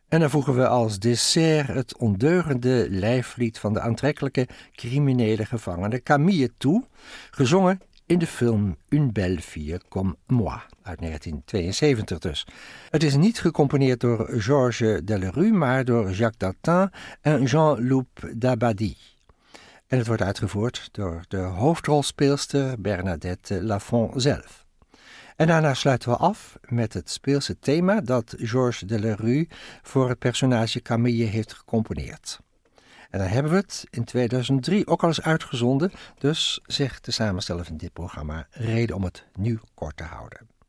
En dan voegen we als dessert het ondeugende lijflied van de aantrekkelijke criminele gevangene Camille toe, gezongen in de film Une belle fille comme moi, uit 1972 dus. Het is niet gecomponeerd door Georges Delerue, maar door Jacques Dartin en Jean-Loup Dabadie. En het wordt uitgevoerd door de hoofdrolspeelster Bernadette Lafont zelf. En daarna sluiten we af met het speelse thema dat Georges Delerue voor het personage Camille heeft gecomponeerd. En dan hebben we het in 2003 ook al eens uitgezonden, dus zegt de samensteller van dit programma reden om het nu kort te houden.